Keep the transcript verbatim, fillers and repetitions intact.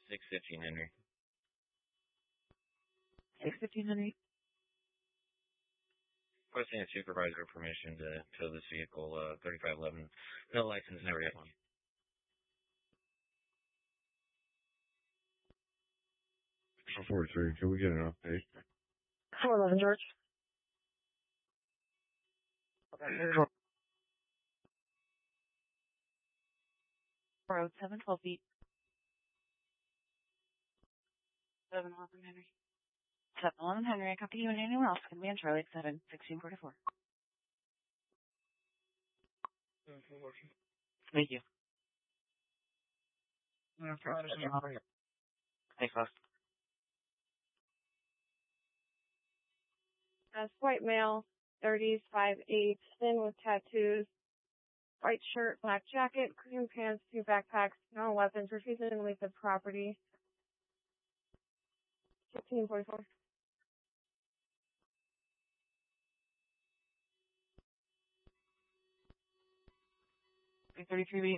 six fifteen Henry. six fifteen Henry. Requesting a supervisor permission to tow this vehicle, uh, thirty-five eleven. No license, never had one. forty-three, can we get an update? four eleven, George. Road seven, twelve feet. seven eleven Henry. seven eleven Henry, I copy you and anyone else can be on Charlie seven sixteen forty-four. Thank you. Thanks, boss. As white male, thirties, five eight, thin with tattoos, white shirt, black jacket, cream pants, two backpacks, no weapons, refusing to leave the property. fifteen forty-four. three thirty-three B.